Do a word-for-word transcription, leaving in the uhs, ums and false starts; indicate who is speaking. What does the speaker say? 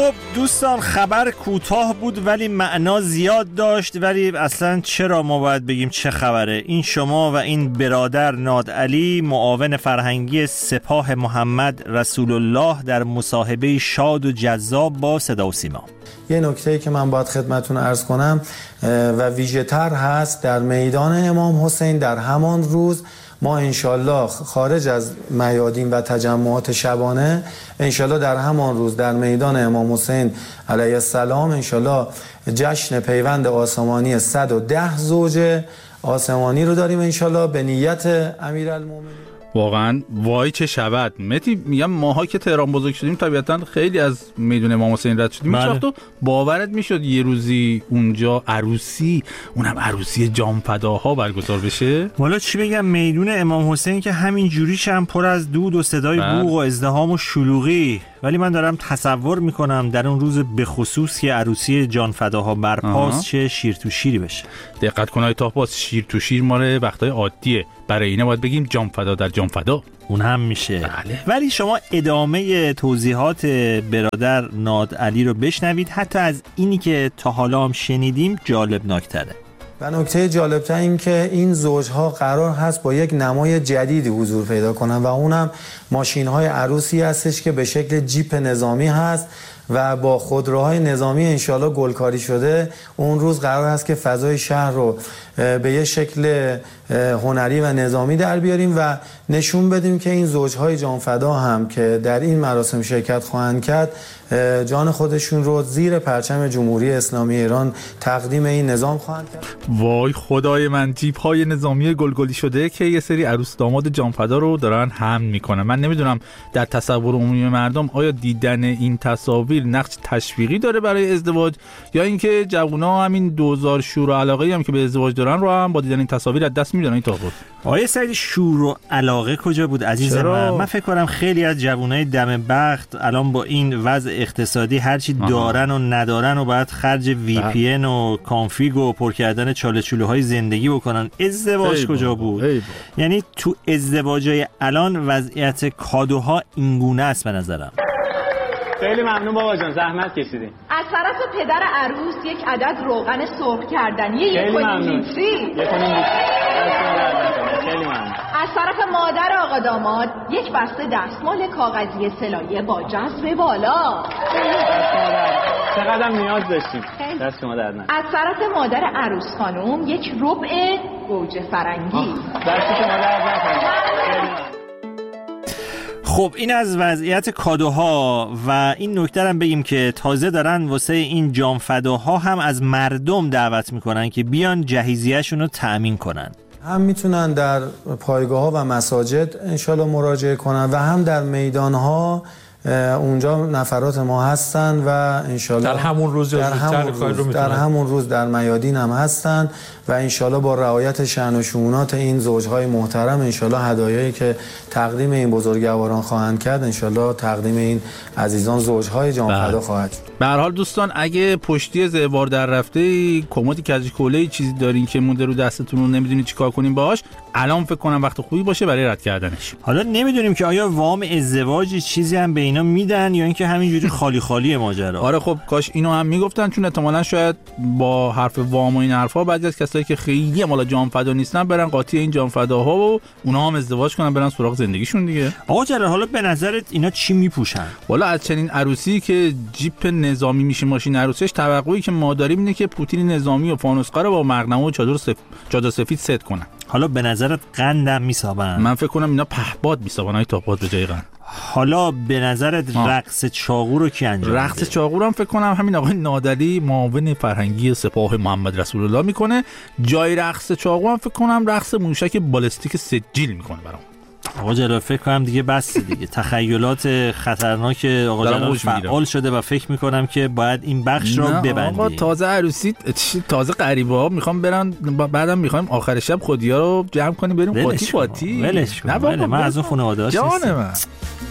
Speaker 1: خب دوستان، خبر کوتاه بود ولی معنا زیاد داشت. ولی اصلا چرا ما باید بگیم چه خبره؟ این شما و این برادر نادعلی، معاون فرهنگی سپاه محمد رسول الله، در مصاحبه شاد و جذاب با صدا و سیما.
Speaker 2: یه نکته‌ای که من باید خدمتتون عرض کنم و ویژه‌تر هست، در میدان امام حسین در همان روز ما انشالله خارج از میادین و تجمعات شبانه، انشالله در همان روز در میدان امام حسین علیه السلام انشالله جشن پیوند آسمانی صد و ده زوج آسمانی رو داریم انشالله به نیت امیرالمومنین.
Speaker 3: واقعا وای چه شود متی. میگم ماها که تهران بزرگ شدیم طبیعتا خیلی از میدون امام حسین رد شدیم. هیچ وقت تو باورت میشد یه روزی اونجا عروسی، اونم عروسی جامفداها برگزار بشه؟
Speaker 1: والا چی بگم، میدون امام حسین که همین جوریش هم پر از دود و صدای بوق و ازدحام و شلوغی. ولی من دارم تصور میکنم در اون روز به خصوص که عروسی جانفداها برپاست چه شیر تو شیری بشه.
Speaker 3: دقت کن های تاپاس، شیر تو شیر ماره وقتای عادیه، برای اینه باید بگیم جانفدا در جانفدا.
Speaker 1: اون هم میشه.
Speaker 3: بله.
Speaker 1: ولی شما ادامه توضیحات برادر نادعلی رو بشنوید، حتی از اینی که تا حالا هم شنیدیم جالب ناکتره.
Speaker 2: و نکته جالبتر این که این زوجها قرار هست با یک نمای جدیدی حضور پیدا کنن و اونم ماشین‌های عروسی هستش که به شکل جیپ نظامی هست و با خودروهای نظامی انشالله گلکاری شده. اون روز قرار هست که فضای شهر رو به یه شکل هنری و نظامی در بیاریم و نشون بدیم که این زوجهای جانفدا هم که در این مراسم شرکت خواهند کرد جان خودشون رو زیر پرچم جمهوری اسلامی ایران تقدیم این نظام خواهند کرد.
Speaker 3: وای خدای من، جیپ های نظامی گلگلی شده که یه سری عروس داماد جانفدا رو دارن حمل میکنن. من نمیدونم در تصور عمومی مردم آیا دیدن این تصاویر نقش تشویقی داره برای ازدواج، یا اینکه جوونا همین دوزار شور و علاقه هم که به ازدواج دارن رو هم با دیدن این تصاویر از دست میدن. این تا بود
Speaker 1: آیه سعید، شور و علاقه کجا بود عزیز من؟ من فکر کنم خیلی از جوانای دم بخت الان با این وضع اقتصادی هرچی آها. دارن و ندارن و باید خرج وی پی این و کانفیگ و پر کردن چاله چوله‌های زندگی بکنن. ازدواج کجا بود؟ یعنی تو ازدواجای الان وضعیت کادوها اینگونه است به نظرم.
Speaker 4: خیلی ممنون بابا جان، زحمت کشیدین.
Speaker 5: از طرف پدر عروس یک عدد روغن سرخ کردنی یک و نیم لیتری.
Speaker 4: خیلی ممنون.
Speaker 5: از طرف مادر آقا داماد یک بسته دستمال کاغذی سلایه با جذب بالا.
Speaker 4: چقدر نیاز داشتیم. دست شما درد نکنه.
Speaker 5: از طرف مادر عروس خانم یک ربع گوجه فرنگی.
Speaker 4: دست شما درد نکنه.
Speaker 1: خب این از وضعیت کادوها و این نکته هم بگیم که تازه دارن واسه این جانفداها هم از مردم دعوت میکنن که بیان جهیزیه‌شون رو تأمین کنن.
Speaker 2: هم میتونن در پایگاه ها و مساجد انشالله مراجعه کنن و هم در میدان ها اونجا نفرات ما هستن و انشالله
Speaker 6: در همون روز
Speaker 2: در همون روز در همون روز در میادین هم هستن و انشالله با رعایت شأن و شؤونات این زوجهای محترم انشالله هدایایی که تقدیم این بزرگواران خواهند کرد انشالله تقدیم این عزیزان زوجهای جانفدا خواهد شد.
Speaker 3: به هر حال دوستان، اگه پشتی زوار در رفته کمدی کج کوله چیزی دارین که مونده رو دستتون رو نمیدونید چیکار کنین باهاش، الان فکر کنم وقت خوبی باشه برای رد کردنش.
Speaker 1: حالا نمیدونیم که آیا وام ازدواج چیزی هم به اینا میدن یا اینکه همینجوری خالی خالی ماجرا.
Speaker 3: آره خب کاش اینو هم میگفتن، چون احتمالاً شاید با حرف وام و این حرفا بعضی از کسایی که خیلی مالا جانفدا نیستن برن قاطی این جانفداها و اونا هم ازدواج کنن برن سراغ زندگیشون دیگه.
Speaker 1: آقا جلال، حالا به نظرت اینا چی میپوشن؟
Speaker 3: والا از چنین عروسی که جیپ نظامی میشه ماشین عروسیش، توقعی که ما داریم اینه که پوتین نظامی و فانوسقا رو با مغنمه و چادر سف... چادر سفید ست کنن.
Speaker 1: حالا به نظرت قندم میسابن؟
Speaker 3: من فکر کنم اینا پهپاد میسابن های تاپاد به جای قند.
Speaker 1: حالا به نظرت رقص چاقو رو کی انجام میده؟
Speaker 3: رقص چاقو رو هم فکر کنم همین آقای نادعلی معاون فرهنگی سپاه محمد رسول الله میکنه. جای رقص چاقو هم فکر کنم رقص موشک بالستیک سجیل میکنه برام.
Speaker 1: آقا جلال فکر کنم دیگه بس دیگه. تخیلات خطرناک آقا جلال فعال شده و فکر میکنم که باید این بخش رو ببندیم.
Speaker 3: آقا تازه عروسی، تازه غریبه ها میخوام برن، بعدم میخوایم آخر شب خودیا رو جمع کنیم بریم قاطی قاطی.
Speaker 1: ولش کن. نه بابا، من از اون خانواده هاش
Speaker 3: نیستم. جان من